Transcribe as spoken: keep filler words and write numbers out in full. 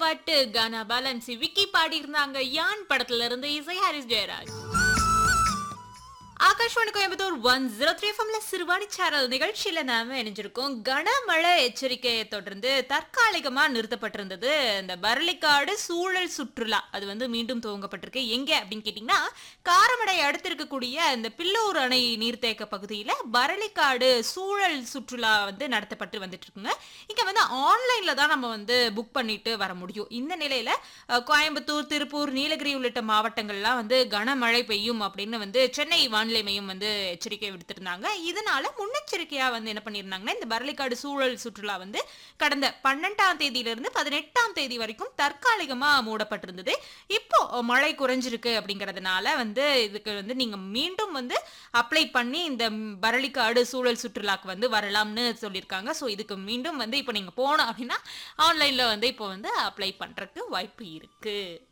பாட்டு கானா பாலன்சி விக்கி பாடி இருந்தாங்க யான் படத்துல இருந்து இசை Harris Jayaraj. Akashvani Coimbatore one zero three எஃப்எம்ல சிறுவாணி சாரல் நிகழ்ச்சியில நாம இணைஞ்சிருக்கோம். கனமழை எச்சரிக்கையை தொடர்ந்து தற்காலிகமா நிறுத்தப்பட்டிருந்தது இந்த பரளிக்காடு சூழல் சுற்றுலா. அது வந்து மீண்டும் துவங்கப்பட்டிருக்கு. எங்க அப்படின்னு கேட்டீங்கன்னா, காரமடை அடுத்து இருக்கக்கூடிய இந்த பில்லூர் அணை நீர்த்தேக்க பகுதியில பரளிக்காடு சூழல் சுற்றுலா வந்து நடத்தப்பட்டு வந்துட்டு இருக்குங்க. இங்க வந்து ஆன்லைன்ல தான் நம்ம வந்து புக் பண்ணிட்டு வர முடியும். இந்த நிலையில கோயம்புத்தூர், திருப்பூர், நீலகிரி உள்ளிட்ட மாவட்டங்கள்லாம் வந்து கனமழை பெய்யும் அப்படின்னு வந்து சென்னை வானிலை மையம் வந்து எச்சரிக்கை விடுத்திருந்தாங்க. இதனால முன்னெச்சரிக்கையா வந்து என்ன பண்ணிருந்தாங்கன்னா, இந்த பரளிக்காடு சூழல் சுற்றுலா வந்து கடந்த பன்னெண்டாம் தேதியிலிருந்து பதினெட்டாம் தேதி வரைக்கும் தற்காலிகமா மூடப்பட்டிருந்தது. இப்போ மழை குறைஞ்சிருக்கு அப்படிங்கறதுனால வந்து இதுக்கு வந்து நீங்க மீண்டும் வந்து அப்ளை பண்ணி இந்த பரளிக்காடு சூழல் சுற்றுலாக்கு வந்து வரலாம்னு சொல்லியிருக்காங்க. ஸோ இதுக்கு மீண்டும் வந்து இப்போ நீங்க போனோம் அப்படின்னா ஆன்லைன்ல வந்து இப்போ வந்து அப்ளை பண்றதுக்கு வாய்ப்பு இருக்கு.